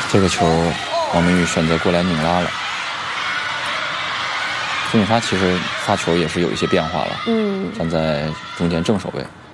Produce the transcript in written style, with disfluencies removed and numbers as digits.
这个球，王明宇选择过来拧拉了。孙颖莎其实发球也是有一些变化了，站在中间正手位。